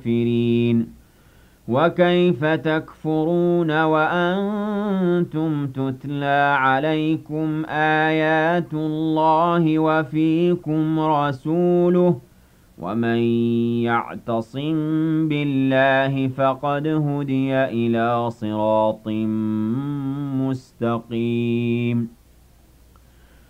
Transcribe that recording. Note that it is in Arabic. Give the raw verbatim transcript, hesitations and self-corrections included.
الْكَافِرِينَ وَكَيْفَ تَكْفُرُونَ وَأَنتُمْ تُتْلَىٰ عَلَيْكُمْ آيَاتُ اللَّهِ وَفِيكُمْ رَسُولُهُ ۗ وَمَن يَعْتَصِم بِاللَّهِ فَقَدْ هُدِيَ إِلَىٰ صِرَاطٍ مُّسْتَقِيمٍ